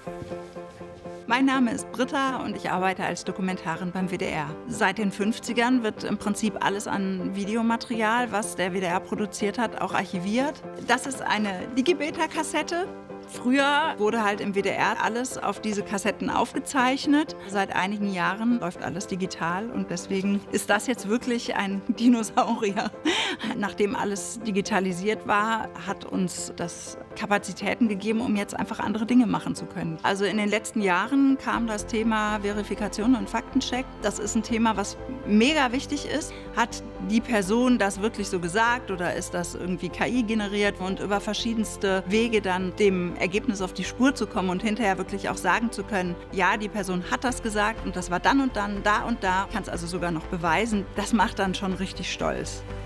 Mein Name ist Britta und ich arbeite als Dokumentarin beim WDR. Seit den 50ern wird im Prinzip alles an Videomaterial, was der WDR produziert hat, auch archiviert. Das ist eine Digibeta-Kassette. Früher wurde halt im WDR alles auf diese Kassetten aufgezeichnet. Seit einigen Jahren läuft alles digital und deswegen ist das jetzt wirklich ein Dinosaurier. Nachdem alles digitalisiert war, hat uns das Kapazitäten gegeben, um jetzt einfach andere Dinge machen zu können. Also in den letzten Jahren kam das Thema Verifikation und Faktencheck. Das ist ein Thema, was mega wichtig ist. Hat die Person das wirklich so gesagt oder ist das irgendwie KI generiert? Und über verschiedenste Wege dann dem Ergebnis auf die Spur zu kommen und hinterher wirklich auch sagen zu können, ja, die Person hat das gesagt und das war dann und dann, da und da. Kann es also sogar noch beweisen. Das macht dann schon richtig stolz.